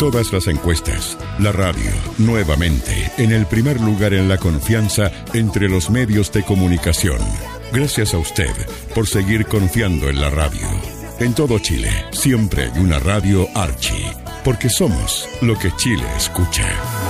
todas las encuestas. La radio, nuevamente, en el primer lugar en la confianza entre los medios de comunicación. Gracias a usted por seguir confiando en la radio. En todo Chile, siempre hay una radio Archie, porque somos lo que Chile escucha.